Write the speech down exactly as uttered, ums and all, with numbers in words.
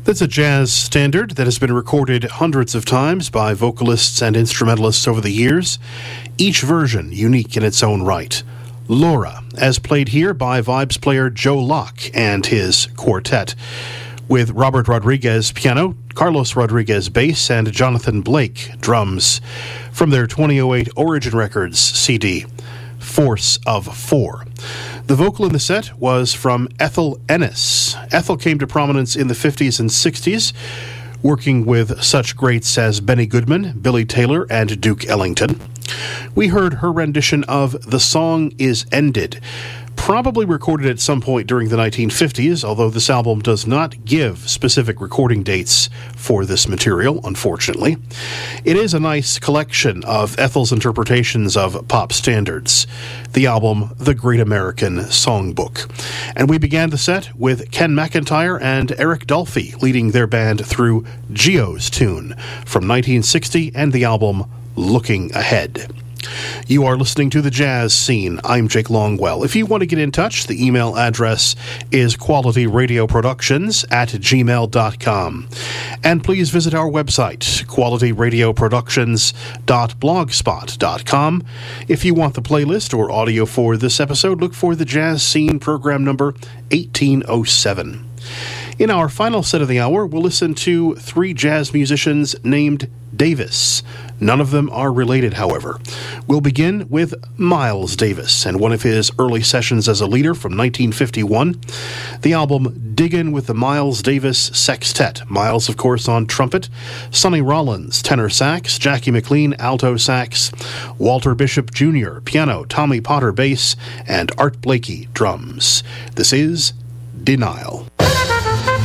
That's a jazz standard that has been recorded hundreds of times by vocalists and instrumentalists over the years, each version unique in its own right. Laura, as played here by Vibes player Joe Locke and his quartet, with Robert Rodriguez piano, Carlos Rodriguez bass, and Jonathan Blake drums, from their twenty oh eight Origin Records C D, Force of Four. The vocal in the set was from Ethel Ennis. Ethel came to prominence in the fifties and sixties, working with such greats as Benny Goodman, Billy Taylor, and Duke Ellington. We heard her rendition of The Song Is Ended, probably recorded at some point during the nineteen fifties, although this album does not give specific recording dates for this material, unfortunately. It is a nice collection of Ethel's interpretations of pop standards, the album The Great American Songbook. And we began the set with Ken McIntyre and Eric Dolphy leading their band through Geo's tune from nineteen sixty and the album Looking Ahead. You are listening to The Jazz Scene. I'm Jake Longwell. If you want to get in touch, the email address is qualityradioproductions at gmail dot com. And please visit our website, quality radio productions dot blogspot dot com. If you want the playlist or audio for this episode, look for The Jazz Scene program number eighteen oh seven. In our final set of the hour, we'll listen to three jazz musicians named Davis. None of them are related, however. We'll begin with Miles Davis and one of his early sessions as a leader from nineteen fifty-one. The album Diggin' with the Miles Davis Sextet. Miles, of course, on trumpet, Sonny Rollins, tenor sax, Jackie McLean, alto sax, Walter Bishop Junior, piano, Tommy Potter, bass, and Art Blakey, drums. This is Denial.